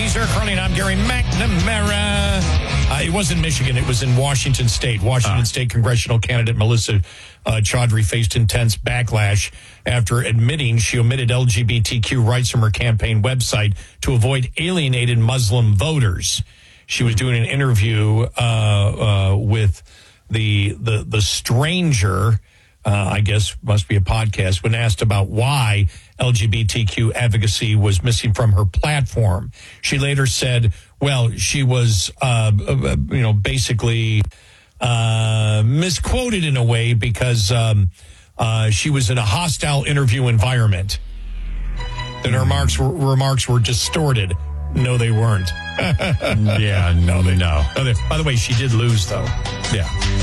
He's Eric Carly, and I'm Gary McNamara. It wasn't Michigan. It was in Washington State. Washington State congressional candidate Melissa Chaudhry faced intense backlash after admitting she omitted LGBTQ rights from her campaign website to avoid alienated Muslim voters. She was doing an interview with the Stranger, I guess must be a podcast, when asked about why LGBTQ advocacy was missing from her platform. She later said, well, she was, basically misquoted in a way because she was in a hostile interview environment. Then her remarks were distorted. No, they weren't. Yeah, no. By the way, she did lose, though. Yeah.